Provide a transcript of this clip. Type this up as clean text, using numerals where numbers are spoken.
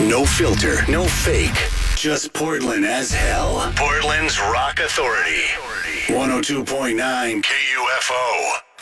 No filter, no fake. Just Portland as hell. Portland's Rock Authority. 102.9 KUFO.